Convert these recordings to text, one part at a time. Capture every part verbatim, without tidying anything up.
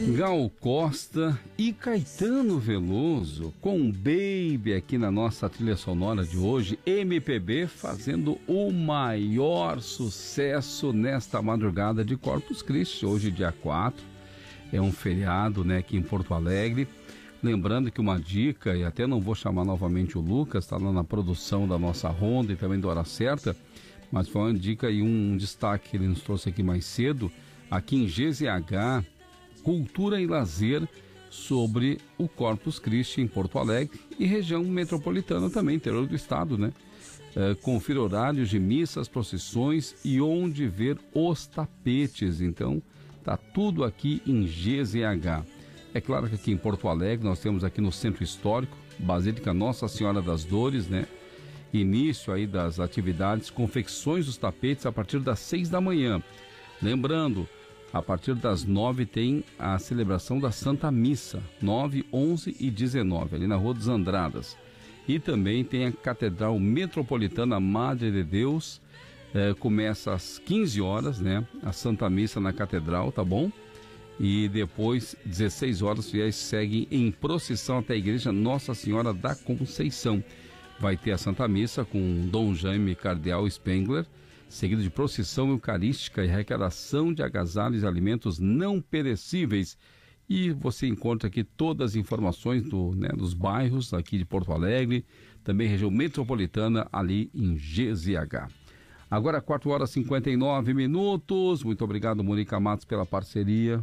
Gal Costa e Caetano Veloso com Baby aqui na nossa trilha sonora de hoje. M P B fazendo o maior sucesso nesta madrugada de Corpus Christi, hoje dia quatro. É um feriado, né, aqui em Porto Alegre. Lembrando que uma dica, e até não vou chamar novamente o Lucas, está lá na produção da nossa Ronda e também do Hora Certa, mas foi uma dica e um destaque que ele nos trouxe aqui mais cedo, aqui em G Z H, Cultura e Lazer, sobre o Corpus Christi em Porto Alegre e região metropolitana também, interior do estado, né? É, confira horários de missas, procissões e onde ver os tapetes. Então, tá tudo aqui em G Z H. É claro que aqui em Porto Alegre nós temos aqui no Centro Histórico, Basílica Nossa Senhora das Dores, né? Início aí das atividades, confecções dos tapetes a partir das seis da manhã. Lembrando, a partir das nove tem a celebração da Santa Missa, nove, onze e dezenove, ali na Rua dos Andradas. E também tem a Catedral Metropolitana Madre de Deus, eh, começa às quinze horas, né? A Santa Missa na Catedral, tá bom? E depois, dezesseis horas, os fiéis seguem em procissão até a Igreja Nossa Senhora da Conceição. Vai ter a Santa Missa com Dom Jaime Cardeal Spengler, seguido de procissão eucarística e arrecadação de agasalhos e alimentos não perecíveis. E você encontra aqui todas as informações do, né, dos bairros aqui de Porto Alegre, também região metropolitana, ali em G Z H. Agora, quatro horas e cinquenta e nove minutos. Muito obrigado, Mônica Matos, pela parceria.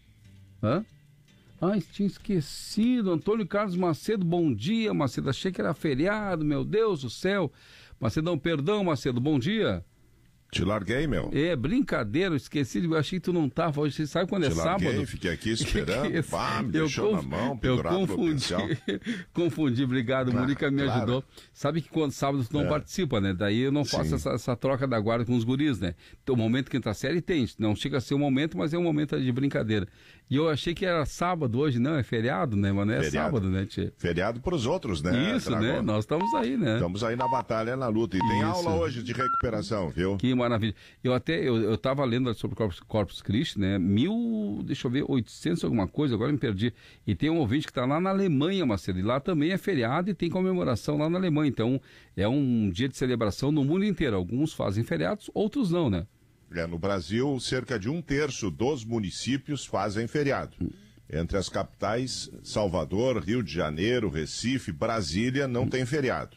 Hã? Ah, tinha esquecido. Antônio Carlos Macedo, bom dia, Macedo. Achei que era feriado, meu Deus do céu. Macedão, perdão, Macedo, bom dia. Te larguei, meu. É, brincadeira, eu esqueci, eu achei que tu não tava hoje. Você sabe quando Te é larguei, sábado? Fiquei aqui esperando, pá, me eu deixou conf... na mão, eu pendurado no confundi, pincel. confundi, obrigado, Ah, Mônica me claro. ajudou. Sabe que quando sábado tu não É. participa, né? Daí eu não faço essa, essa troca da guarda com os guris, né? Então, o momento quinta série tem, não chega a ser um momento, mas é um momento de brincadeira. E eu achei que era sábado hoje, não, é feriado, né? Mas não é Feriado. sábado, né, Tchê? Feriado pros outros, né? Isso, Dragão? né? Nós estamos aí, né? Estamos aí na batalha, na luta. E tem Isso. aula hoje de recuperação, viu? Que maravilha. Eu até, eu, eu tava lendo sobre Corpus, Corpus Christi, né? Mil, deixa eu ver, oitocentos alguma coisa, agora me perdi. E tem um ouvinte que tá lá na Alemanha, Marcelo, e lá também é feriado e tem comemoração lá na Alemanha. Então, é um dia de celebração no mundo inteiro. Alguns fazem feriados, outros não, né? É, no Brasil, cerca de um terço dos municípios fazem feriado. Entre as capitais, Salvador, Rio de Janeiro, Recife, Brasília, não tem feriado.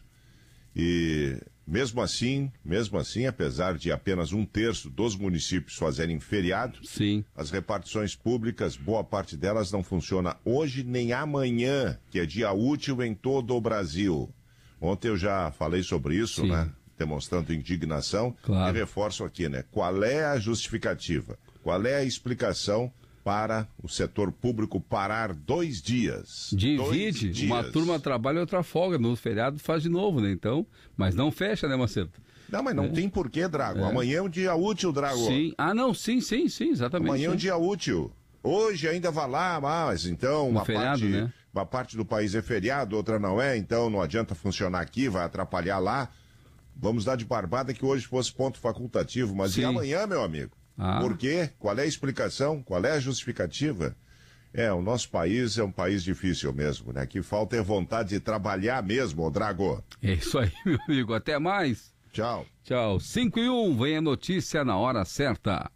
E mesmo assim, mesmo assim, apesar de apenas um terço dos municípios fazerem feriado, Sim. as repartições públicas, boa parte delas não funciona hoje nem amanhã, que é dia útil em todo o Brasil. Ontem eu já falei sobre isso, Sim. né? Demonstrando indignação. Claro. E reforço aqui, né? Qual é a justificativa? Qual é a explicação para o setor público parar dois dias? Divide, Dois dias. uma turma trabalha e outra folga, no feriado faz de novo, né? Então, mas não fecha, né, Marcelo? Não, mas não É. tem porquê, Drago. É. Amanhã é um dia útil, Drago. Sim. Ah, não, sim, sim, sim, exatamente. Amanhã é um sim. dia útil. Hoje ainda vai lá, mas então uma, feriado, parte, né? uma parte do país é feriado, outra não é, então não adianta funcionar aqui, vai atrapalhar lá. Vamos dar de barbada que hoje fosse ponto facultativo, mas Sim. e amanhã, meu amigo? Ah. Por quê? Qual é a explicação? Qual é a justificativa? É, o nosso país é um país difícil mesmo, né? Que falta é vontade de trabalhar mesmo, ô Drago. É isso aí, meu amigo. Até mais. Tchau. Tchau. cinco e um, vem a notícia na hora certa.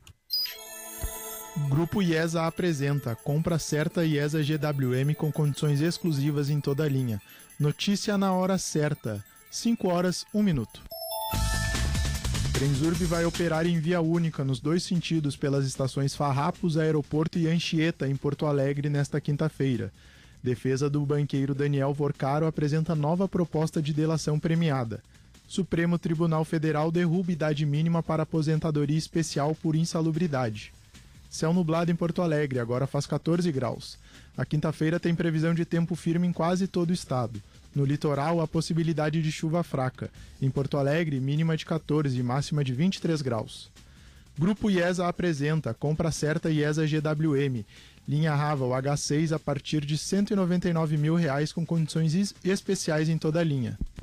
Grupo IESA apresenta compra certa IESA G W M com condições exclusivas em toda a linha. Notícia na hora certa. cinco horas, um minuto. Transurb vai operar em via única nos dois sentidos pelas estações Farrapos, Aeroporto e Anchieta, em Porto Alegre, nesta quinta-feira. Defesa do banqueiro Daniel Vorcaro apresenta nova proposta de delação premiada. Supremo Tribunal Federal derruba idade mínima para aposentadoria especial por insalubridade. Céu nublado em Porto Alegre, agora faz quatorze graus. A quinta-feira tem previsão de tempo firme em quase todo o estado. No litoral, a possibilidade de chuva fraca. Em Porto Alegre, mínima de quatorze e máxima de vinte e três graus. Grupo IESA apresenta compra certa IESA G W M. Linha Raval H seis a partir de cento e noventa e nove mil reais com condições es- especiais em toda a linha.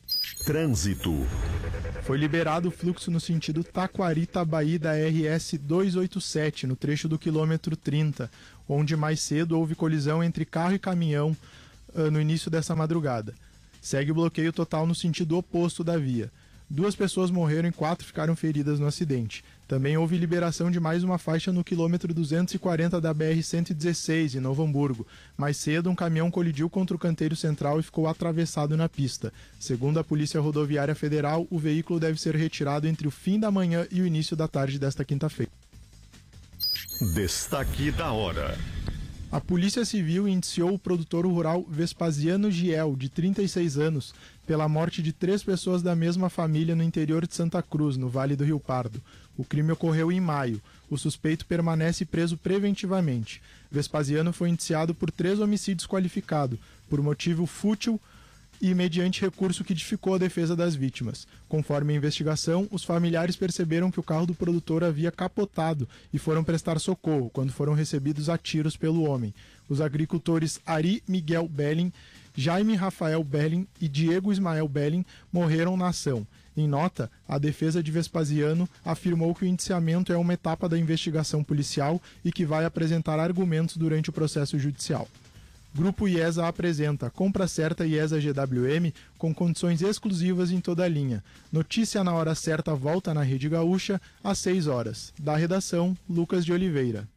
Trânsito. Foi liberado o fluxo no sentido Taquari-Tabaí da R S duzentos e oitenta e sete, no trecho do quilômetro trinta, onde mais cedo houve colisão entre carro e caminhão uh, no início dessa madrugada. Segue o bloqueio total no sentido oposto da via. Duas pessoas morreram e quatro ficaram feridas no acidente. Também houve liberação de mais uma faixa no quilômetro duzentos e quarenta da B R cento e dezesseis, em Novo Hamburgo. Mais cedo, um caminhão colidiu contra o canteiro central e ficou atravessado na pista. Segundo a Polícia Rodoviária Federal, o veículo deve ser retirado entre o fim da manhã e o início da tarde desta quinta-feira. Destaque da hora. A Polícia Civil indiciou o produtor rural Vespasiano Giel, de trinta e seis anos, pela morte de três pessoas da mesma família no interior de Santa Cruz, no Vale do Rio Pardo. O crime ocorreu em maio. O suspeito permanece preso preventivamente. Vespasiano foi indiciado por três homicídios qualificados, por motivo fútil e mediante recurso que dificultou a defesa das vítimas. Conforme a investigação, os familiares perceberam que o carro do produtor havia capotado e foram prestar socorro quando foram recebidos a tiros pelo homem. Os agricultores Ari Miguel Belling, Jaime Rafael Belling e Diego Ismael Belling morreram na ação. Em nota, a defesa de Vespasiano afirmou que o indiciamento é uma etapa da investigação policial e que vai apresentar argumentos durante o processo judicial. Grupo IESA apresenta Compra Certa IESA G W M com condições exclusivas em toda a linha. Notícia na hora certa volta na Rede Gaúcha às seis horas. Da redação, Lucas de Oliveira.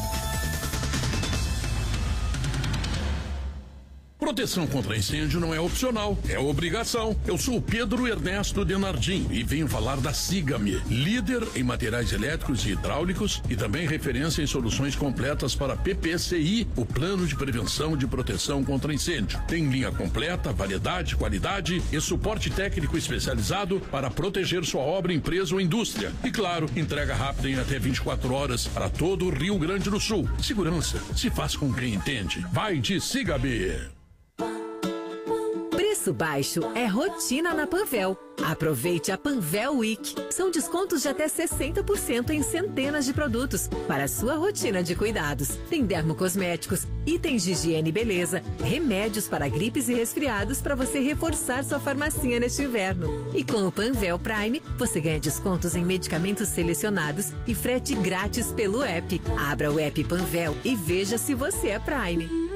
Proteção contra incêndio não é opcional, é obrigação. Eu sou o Pedro Ernesto Denardim e venho falar da Siga-me, líder em materiais elétricos e hidráulicos e também referência em soluções completas para P P C I, o Plano de Prevenção de Proteção contra Incêndio. Tem linha completa, variedade, qualidade e suporte técnico especializado para proteger sua obra, empresa ou indústria. E claro, entrega rápida em até vinte e quatro horas para todo o Rio Grande do Sul. Segurança se faz com quem entende. Vai de Siga-me. Preço baixo é rotina na Panvel. Aproveite a Panvel Week. São descontos de até sessenta por cento em centenas de produtos para a sua rotina de cuidados. Tem dermocosméticos, itens de higiene e beleza, remédios para gripes e resfriados para você reforçar sua farmacinha neste inverno. E com o Panvel Prime, você ganha descontos em medicamentos selecionados e frete grátis pelo app. Abra o app Panvel e veja se você é Prime.